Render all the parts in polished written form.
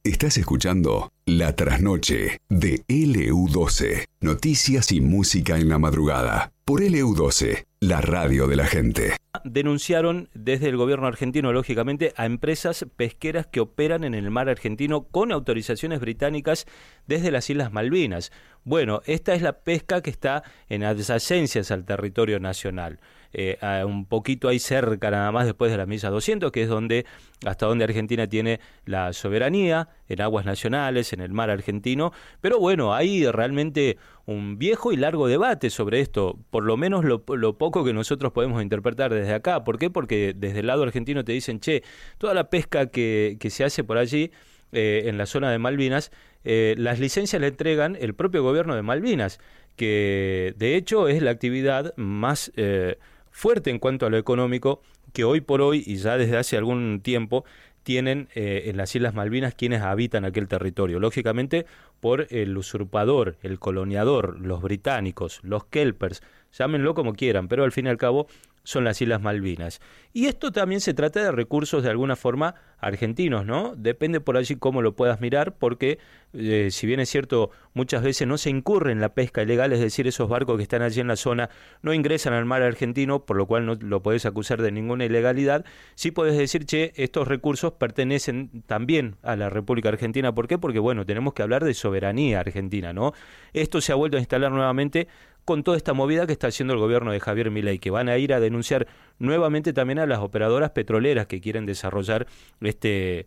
Estás escuchando La Trasnoche de LU12. Noticias y música en la madrugada. Por LU12, la radio de la gente. Denunciaron desde el gobierno argentino, lógicamente, a empresas pesqueras que operan en el mar argentino con autorizaciones británicas desde las Islas Malvinas. Bueno, esta es la pesca que está en adyacencias al territorio nacional. Un poquito ahí cerca, nada más después de la milla 200, que es hasta donde Argentina tiene la soberanía, en aguas nacionales, en el mar argentino. Pero bueno, hay realmente un viejo y largo debate sobre esto, por lo menos lo poco que nosotros podemos interpretar desde acá. ¿Por qué? Porque desde el lado argentino te dicen, toda la pesca que se hace por allí, en la zona de Malvinas, las licencias le entregan el propio gobierno de Malvinas, que de hecho es la actividad más fuerte en cuanto a lo económico que hoy por hoy, y ya desde hace algún tiempo, tienen en las Islas Malvinas quienes habitan aquel territorio. Lógicamente por el usurpador, el coloniador, los británicos, los kelpers, llámenlo como quieran, pero al fin y al cabo son las Islas Malvinas. Y esto también se trata de recursos de alguna forma argentinos, ¿no? Depende por allí cómo lo puedas mirar, porque si bien es cierto, muchas veces no se incurre en la pesca ilegal, es decir, esos barcos que están allí en la zona no ingresan al mar argentino, por lo cual no lo podés acusar de ninguna ilegalidad. Sí podés decir, estos recursos pertenecen también a la República Argentina. ¿Por qué? Porque, bueno, tenemos que hablar de soberanía argentina, ¿no? Esto se ha vuelto a instalar nuevamente con toda esta movida que está haciendo el gobierno de Javier Milei, que van a ir a denunciar nuevamente también a las operadoras petroleras que quieren desarrollar este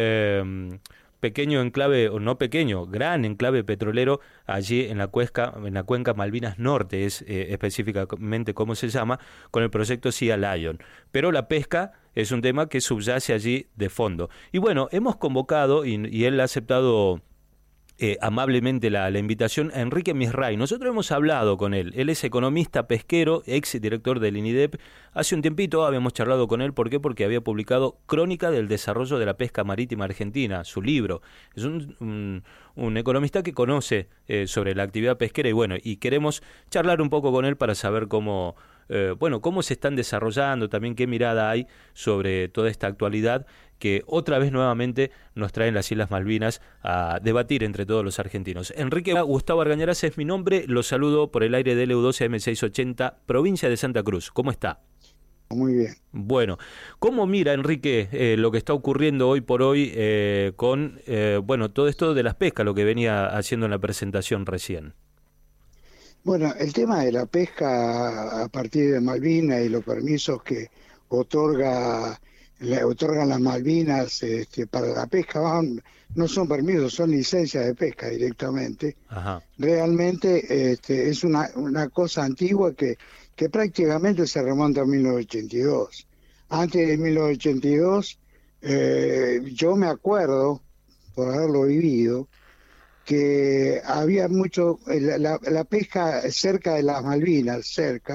pequeño enclave, o no pequeño, gran enclave petrolero allí en la cuenca Malvinas Norte, es específicamente cómo se llama, con el proyecto Sea Lion. Pero la pesca es un tema que subyace allí de fondo. Y bueno, hemos convocado, y él ha aceptado amablemente la invitación, a Enrique Misray. Nosotros hemos hablado con él es economista pesquero, ex director del INIDEP. Hace un tiempito habíamos charlado con él. ¿Por qué? Porque había publicado Crónica del Desarrollo de la Pesca Marítima Argentina, su libro. Es un economista que conoce sobre la actividad pesquera, y bueno, y queremos charlar un poco con él para saber cómo se están desarrollando, también qué mirada hay sobre toda esta actualidad que otra vez nuevamente nos traen las Islas Malvinas a debatir entre todos los argentinos. Enrique Gustavo Argañarás es mi nombre, los saludo por el aire de LU12 M680, provincia de Santa Cruz. ¿Cómo está? Muy bien. Bueno, ¿cómo mira, Enrique, lo que está ocurriendo hoy por hoy con todo esto de las pescas, lo que venía haciendo en la presentación recién? Bueno, el tema de la pesca a partir de Malvinas y los permisos que otorgan las Malvinas para la pesca, no son permisos, son licencias de pesca directamente. Ajá. Realmente es una cosa antigua que prácticamente se remonta a 1982. Antes de 1982, yo me acuerdo, por haberlo vivido, que había mucho, la pesca cerca de las Malvinas,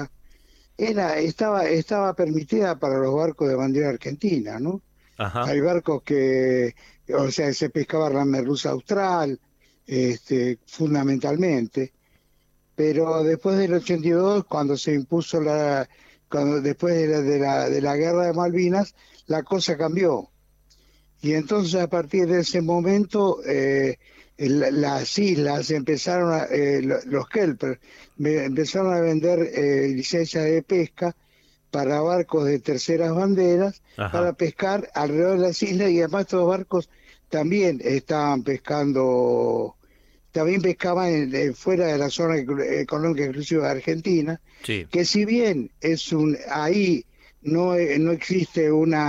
estaba permitida para los barcos de bandera argentina, ¿no? Ajá. Hay barcos se pescaba la merluza austral, fundamentalmente, pero después del 82, cuando se impuso después de la guerra de Malvinas, la cosa cambió. Y entonces a partir de ese momento las islas los kelpers empezaron a vender licencias de pesca para barcos de terceras banderas. Ajá. Para pescar alrededor de las islas, y además estos barcos también estaban pescando, también pescaban fuera de la zona económica exclusiva de Argentina. Sí. Que si bien ahí no existe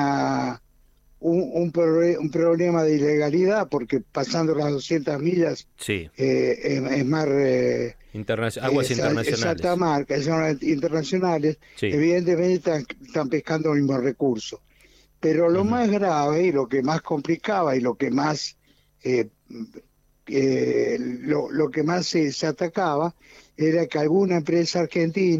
un problema de ilegalidad, porque pasando las 200 millas es mar aguas internacionales. Exacta marca, son internacionales. Sí. Evidentemente están pescando el mismo recurso. Pero lo más grave, y lo que más complicaba, y lo que más lo que más se atacaba, era que alguna empresa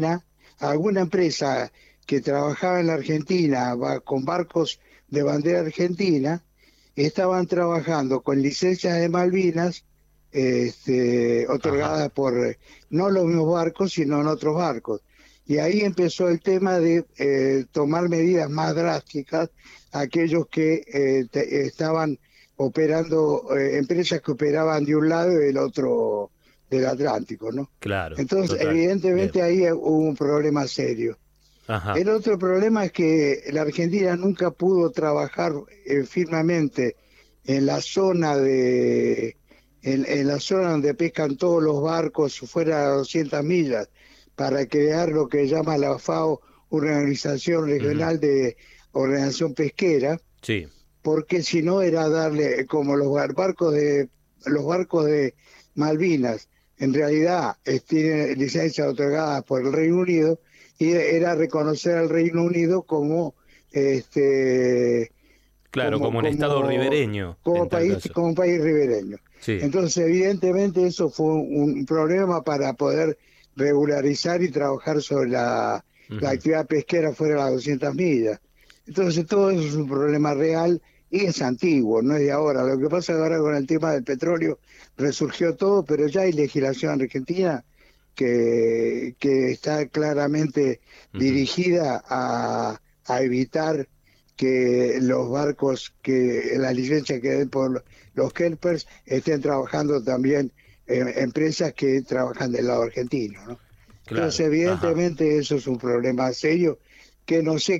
que trabajaba en la Argentina con barcos de bandera argentina, estaban trabajando con licencias de Malvinas otorgadas por no los mismos barcos, sino en otros barcos. Y ahí empezó el tema de tomar medidas más drásticas a aquellos que estaban operando, empresas que operaban de un lado y del otro del Atlántico, ¿no? Claro. Entonces, Total. evidentemente Bien. ahí hubo un problema serio. Ajá. El otro problema es que la Argentina nunca pudo trabajar firmemente en la zona en la zona donde pescan todos los barcos fuera de 200 millas para crear lo que llama la FAO, una organización Ujú. regional de ordenación pesquera, Sí. porque si no era darle como los barcos de Malvinas en realidad tienen licencias otorgadas por el Reino Unido, y era reconocer al Reino Unido como este Claro, como un estado ribereño, en tal caso. como un país ribereño. Sí. Entonces, evidentemente eso fue un problema para poder regularizar y trabajar sobre la Ujú. actividad pesquera fuera de las 200 millas. Entonces, todo eso es un problema real y es antiguo, no es de ahora. Lo que pasa ahora con el tema del petróleo resurgió todo, pero ya hay legislación argentina que está claramente Ujú. dirigida a evitar que los barcos, que la licencia que den por los kelpers, estén trabajando también en empresas que trabajan del lado argentino, ¿no? Entonces, Claro. Ajá. evidentemente, eso es un problema serio que no sé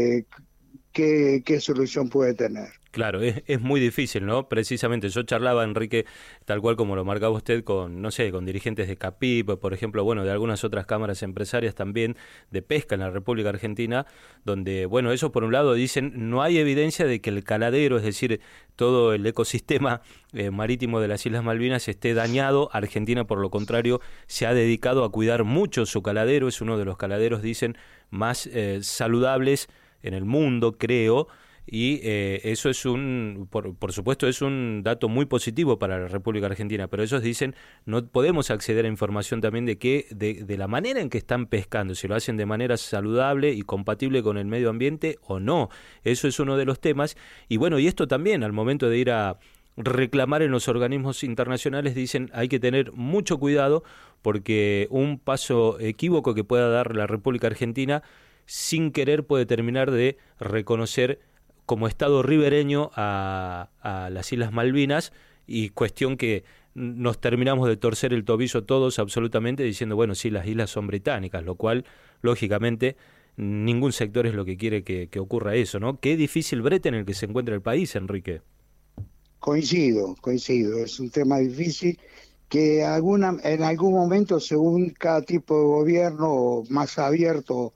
qué solución puede tener. Claro, es muy difícil, ¿no? Precisamente, yo charlaba, Enrique, tal cual como lo marcaba usted, con, no sé, con dirigentes de CAPIP, por ejemplo, bueno, de algunas otras cámaras empresarias también de pesca en la República Argentina, donde, bueno, ellos por un lado dicen, no hay evidencia de que el caladero, es decir, todo el ecosistema marítimo de las Islas Malvinas esté dañado. Argentina, por lo contrario, se ha dedicado a cuidar mucho su caladero, es uno de los caladeros, dicen, más saludables en el mundo, creo. Y eso es por supuesto, es un dato muy positivo para la República Argentina, pero ellos dicen, no podemos acceder a información también de la manera en que están pescando, si lo hacen de manera saludable y compatible con el medio ambiente o no. Eso es uno de los temas. Y bueno, y esto también, al momento de ir a reclamar en los organismos internacionales, dicen, hay que tener mucho cuidado porque un paso equívoco que pueda dar la República Argentina sin querer puede terminar de reconocer como estado ribereño a las Islas Malvinas, y cuestión que nos terminamos de torcer el tobillo todos absolutamente diciendo, bueno, sí, las islas son británicas, lo cual, lógicamente, ningún sector es lo que quiere que ocurra eso, ¿no? Qué difícil brete en el que se encuentra el país, Enrique. Coincido, es un tema difícil que en algún momento, según cada tipo de gobierno más abierto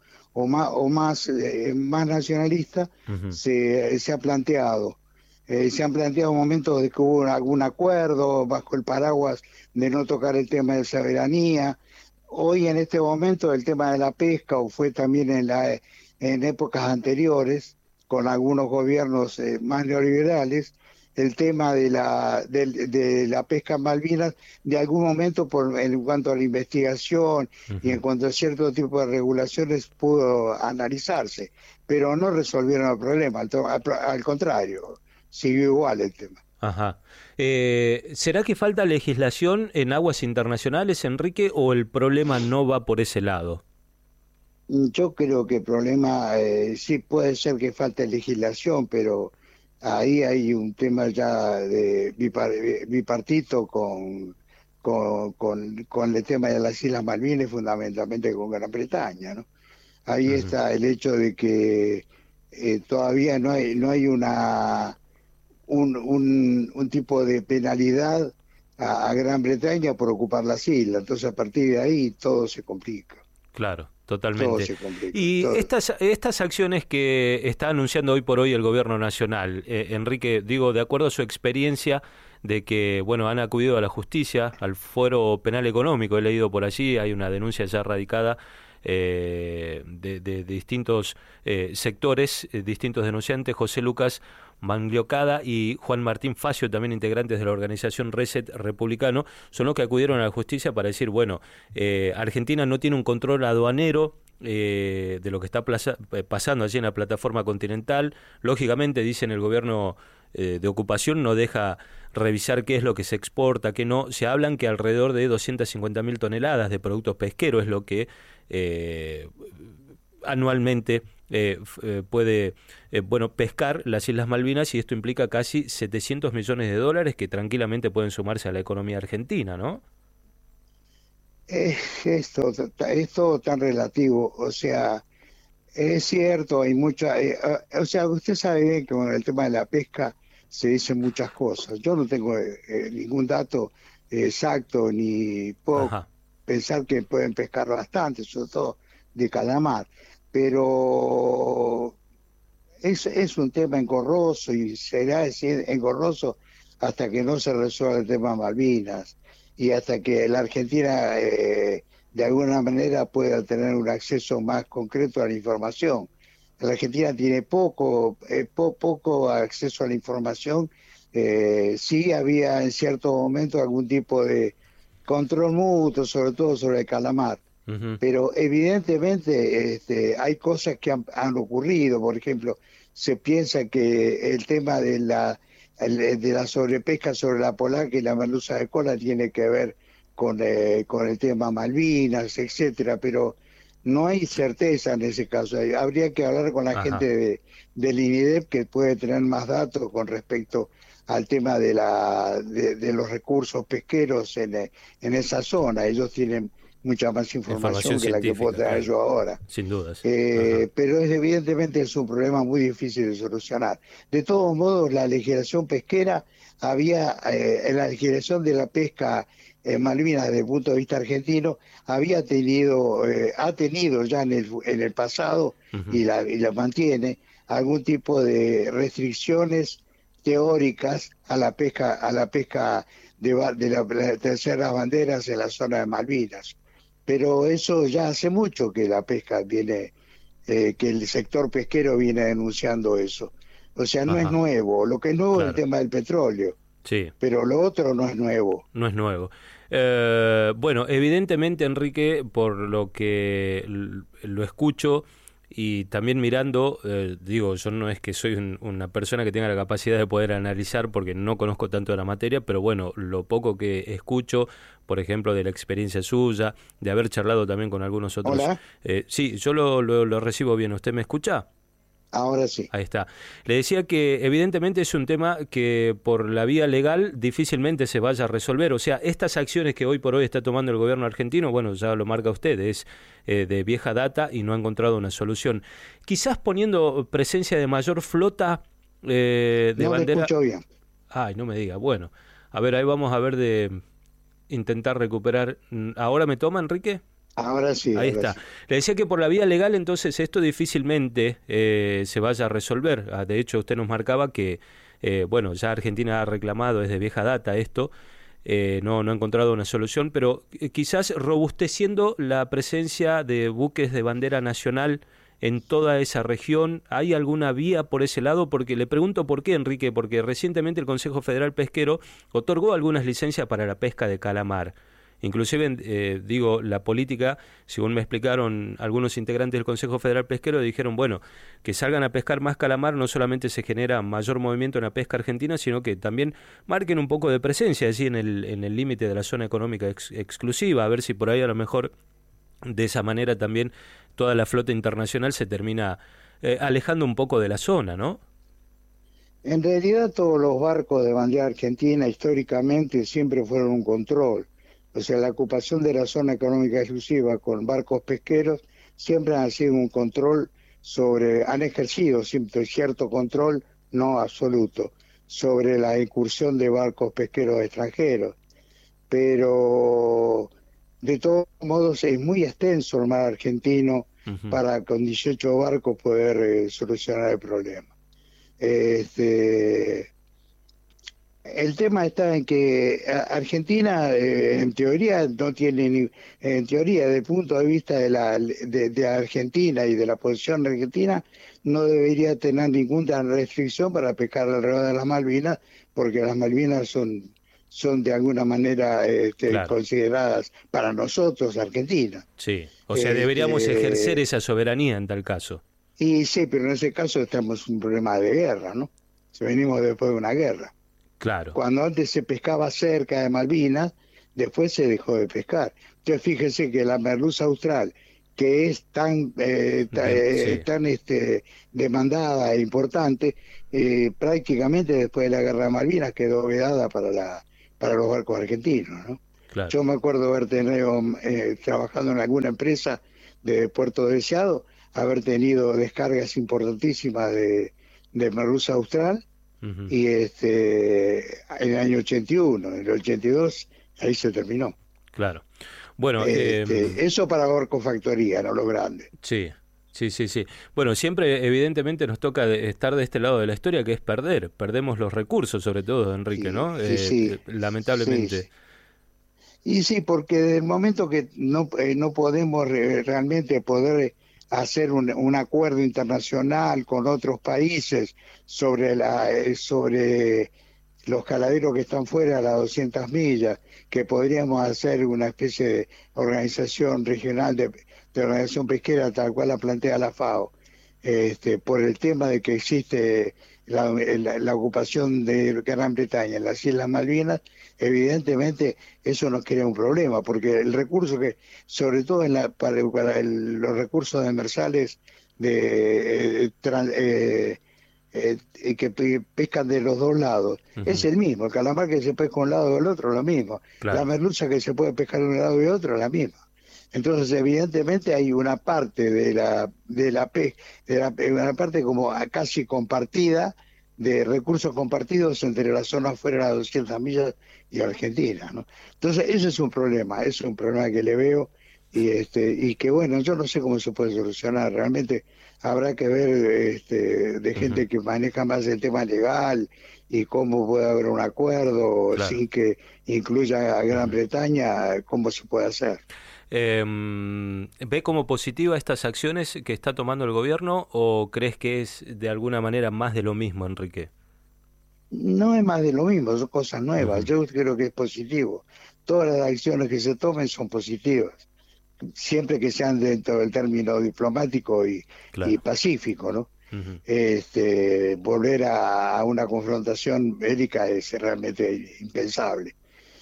más nacionalista, Ujú. se ha planteado. Se han planteado momentos de que hubo algún acuerdo bajo el paraguas de no tocar el tema de soberanía. Hoy en este momento el tema de la pesca, o fue también en épocas anteriores, con algunos gobiernos más neoliberales, el tema de la pesca en Malvinas, de algún momento en cuanto a la investigación y en Ujú. cuanto a cierto tipo de regulaciones pudo analizarse, pero no resolvieron el problema, al contrario, siguió igual el tema. Ajá. ¿Será que falta legislación en aguas internacionales, Enrique, o el problema no va por ese lado? Yo creo que el problema sí puede ser que falte legislación, pero ahí hay un tema ya de bipartito con el tema de las Islas Malvinas, fundamentalmente con Gran Bretaña, ¿no? Ahí Ujú. está el hecho de que todavía no hay un tipo de penalidad a Gran Bretaña por ocupar las islas. Entonces, a partir de ahí todo se complica. Claro, Todo totalmente. se complica. Y Todo. estas acciones que está anunciando hoy por hoy el gobierno nacional, Enrique, digo, de acuerdo a su experiencia de que, bueno, han acudido a la justicia, al fuero penal económico, he leído por allí, hay una denuncia ya radicada de distintos sectores, distintos denunciantes, José Lucas Mangliocada y Juan Martín Facio, también integrantes de la organización Reset Republicano, son los que acudieron a la justicia para decir, bueno, Argentina no tiene un control aduanero de lo que está pasando allí en la plataforma continental. Lógicamente, dicen, el gobierno de ocupación no deja revisar qué es lo que se exporta, qué no. Se hablan que alrededor de 250.000 toneladas de productos pesqueros es lo que anualmente puede pescar las Islas Malvinas, y esto implica casi 700 millones de dólares que tranquilamente pueden sumarse a la economía argentina, ¿no? Es todo tan relativo, o sea, es cierto, hay mucha, o sea, usted sabe bien que con el tema de la pesca se dicen muchas cosas. Yo no tengo ningún dato exacto, ni puedo Ajá. pensar que pueden pescar bastante, sobre todo de calamar, pero es un tema engorroso y será decir engorroso hasta que no se resuelva el tema Malvinas y hasta que la Argentina de alguna manera pueda tener un acceso más concreto a la información. La Argentina tiene poco acceso a la información. Sí había en cierto momento algún tipo de control mutuo, sobre todo sobre el calamar, Ujú. pero evidentemente hay cosas que han ocurrido. Por ejemplo, se piensa que el tema de la sobrepesca sobre la polaca y la merluza de cola tiene que ver con el tema Malvinas, etcétera, pero no hay certeza en ese caso. Habría que hablar con la Ajá. gente del INIDEP, que puede tener más datos con respecto al tema de los recursos pesqueros en esa zona. Ellos tienen mucha más Información información que la que puedo científica, tener claro. yo ahora. Sin dudas. Ajá. Pero evidentemente es un problema muy difícil de solucionar. De todos modos, la legislación pesquera en la legislación de la pesca en Malvinas desde el punto de vista argentino, ha tenido ya en el pasado Ujú. y la mantiene algún tipo de restricciones teóricas a la pesca de las terceras banderas en la zona de Malvinas. Pero eso ya hace mucho que la pesca que el sector pesquero viene denunciando eso. O sea, no es Ajá. nuevo. Lo que es nuevo es el Claro. tema del petróleo, Sí. pero lo otro no es nuevo. No es nuevo. Bueno, evidentemente, Enrique, por lo que lo escucho y también mirando, digo, yo no es que soy una persona que tenga la capacidad de poder analizar porque no conozco tanto de la materia, pero bueno, lo poco que escucho, por ejemplo, de la experiencia suya, de haber charlado también con algunos otros. Hola, Sí, yo lo recibo bien. ¿Usted me escucha? ahora sí. Ahí está. Le decía que evidentemente es un tema que por la vía legal difícilmente se vaya a resolver. O sea, estas acciones que hoy por hoy está tomando el gobierno argentino, bueno, ya lo marca usted, es de vieja data y no ha encontrado una solución. Quizás poniendo presencia de mayor flota de No le bandera... escucho bien. Ay, no me diga. Bueno, a ver, ahí vamos a ver de intentar recuperar. ¿Ahora me toma, Enrique? Ahora sí, Ahí ahora está. sí. Le decía que por la vía legal entonces esto difícilmente se vaya a resolver. De hecho, usted nos marcaba que, bueno, ya Argentina ha reclamado, es de vieja data esto, no ha encontrado una solución, pero quizás robusteciendo la presencia de buques de bandera nacional en toda esa región, ¿hay alguna vía por ese lado? Porque le pregunto por qué, Enrique, porque recientemente el Consejo Federal Pesquero otorgó algunas licencias para la pesca de calamar. Inclusive, digo, la política, según me explicaron algunos integrantes del Consejo Federal Pesquero, dijeron, bueno, que salgan a pescar más calamar, no solamente se genera mayor movimiento en la pesca argentina, sino que también marquen un poco de presencia allí en el límite de la zona económica exclusiva, a ver si por ahí a lo mejor de esa manera también toda la flota internacional se termina alejando un poco de la zona, ¿no? En realidad todos los barcos de bandera argentina históricamente siempre fueron un control. O sea, la ocupación de la zona económica exclusiva con barcos pesqueros siempre han sido un control han ejercido siempre cierto control, no absoluto, sobre la incursión de barcos pesqueros extranjeros. Pero de todos modos es muy extenso el mar argentino Ujú. para con 18 barcos poder solucionar el problema. El tema está en que Argentina, en teoría, no tiene en teoría, desde el punto de vista de Argentina y de la posición argentina, no debería tener ninguna restricción para pescar alrededor de las Malvinas, porque las Malvinas son de alguna manera Claro, consideradas para nosotros Argentina. sí. O sea, deberíamos ejercer Este, esa soberanía en tal caso. y sí, pero en ese caso estamos en un problema de guerra, ¿no? Si venimos después de una guerra. Claro. Cuando antes se pescaba cerca de Malvinas, después se dejó de pescar. Entonces fíjense que la merluza austral que es tan demandada e importante, prácticamente después de la Guerra de Malvinas quedó vedada para los barcos argentinos, ¿no? Claro. Yo me acuerdo haber tenido, trabajando en alguna empresa de Puerto Deseado, haber tenido descargas importantísimas de merluza austral, y en el año 81, en el 82, ahí se terminó. Claro. Bueno, eso para barcofactoría, no lo grande. Sí. Bueno, siempre evidentemente nos toca estar de este lado de la historia, que es perder. Perdemos los recursos, sobre todo, Enrique, ¿no? Lamentablemente. Sí. Y sí, porque desde el momento que no podemos realmente poder hacer un acuerdo internacional con otros países sobre los caladeros que están fuera de las 200 millas, que podríamos hacer una especie de organización regional de organización pesquera tal cual la plantea la FAO, por el tema de que existe la ocupación de Gran Bretaña en las Islas Malvinas, evidentemente eso nos crea un problema, porque el recurso que, sobre todo para los recursos demersales que pescan de los dos lados, es el mismo. El calamar que se pesca de un lado o del otro es lo mismo. Claro. La merluza que se puede pescar de un lado y otro es la misma. Entonces, evidentemente hay una parte una parte como casi compartida, de recursos compartidos entre la zona fuera de las 200 millas y Argentina, ¿no? Entonces, ese es un problema que le veo, y que bueno, yo no sé cómo se puede solucionar. Realmente habrá que ver de gente que maneja más el tema legal y cómo puede haber un acuerdo, claro, sin que incluya a Gran Bretaña, cómo se puede hacer. ¿Ve como positiva estas acciones que está tomando el gobierno o crees que es de alguna manera más de lo mismo, Enrique? No es más de lo mismo, son cosas nuevas. Yo creo que es positivo. Todas las acciones que se tomen son positivas, siempre que sean dentro del término diplomático y pacífico, ¿no? Volver a una confrontación bélica es realmente impensable.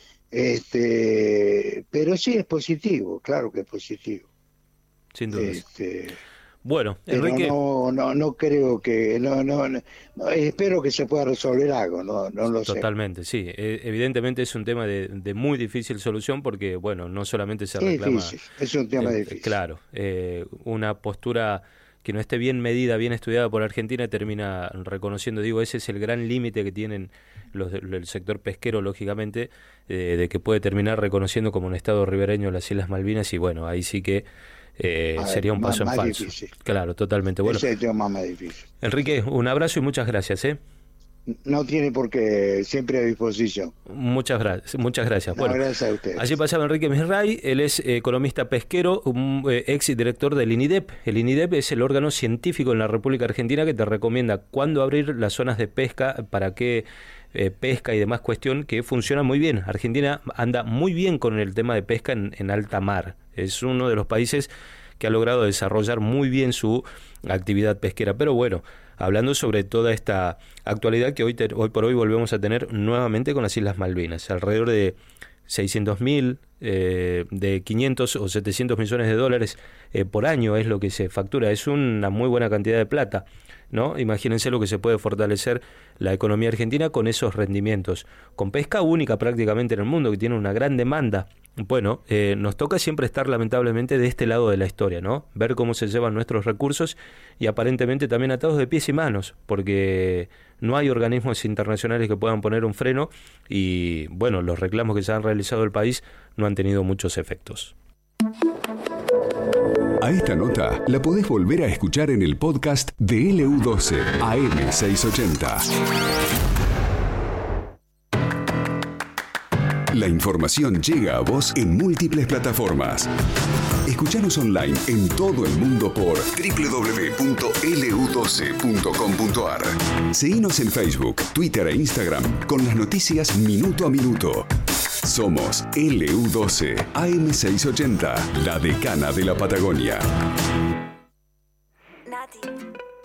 Pero sí es positivo, claro que es positivo. Sin duda. Bueno, Enrique, no creo que espero que se pueda resolver algo, no lo sé. Totalmente, sí. Evidentemente es un tema de muy difícil solución, porque bueno, no solamente se reclama. Es un tema difícil. Claro, una postura que no esté bien medida, bien estudiada por Argentina, termina reconociendo, ese es el gran límite que tienen el sector pesquero, lógicamente, de que puede terminar reconociendo como un estado ribereño las Islas Malvinas, y bueno, ahí sí que sería un paso en falso. Difícil. Claro, totalmente. Bueno, ese es el tema más difícil. Enrique, un abrazo y muchas gracias. No tiene por qué, siempre a disposición. Muchas gracias. Bueno, gracias a ustedes. Allí pasaba Enrique Misray, él es economista pesquero, ex director del INIDEP. El INIDEP es el órgano científico en la República Argentina que te recomienda cuándo abrir las zonas de pesca, para qué pesca y demás cuestión, que funciona muy bien. Argentina anda muy bien con el tema de pesca en alta mar. Es uno de los países que ha logrado desarrollar muy bien su actividad pesquera. Pero bueno, hablando sobre toda esta actualidad que hoy por hoy volvemos a tener nuevamente con las Islas Malvinas, alrededor de 600.000, de 500 o 700 millones de dólares por año es lo que se factura. Es una muy buena cantidad de plata, ¿no? Imagínense lo que se puede fortalecer la economía argentina con esos rendimientos, con pesca única prácticamente en el mundo, que tiene una gran demanda. Bueno, nos toca siempre estar lamentablemente de este lado de la historia, ¿no? Ver cómo se llevan nuestros recursos, y aparentemente también atados de pies y manos, porque no hay organismos internacionales que puedan poner un freno, y bueno, los reclamos que se han realizado el país no han tenido muchos efectos. A esta nota la podés volver a escuchar en el podcast de LU12 AM680. La información llega a vos en múltiples plataformas. Escuchanos online en todo el mundo por www.lu12.com.ar. Seguinos en Facebook, Twitter e Instagram con las noticias minuto a minuto. Somos LU12 AM680, la decana de la Patagonia.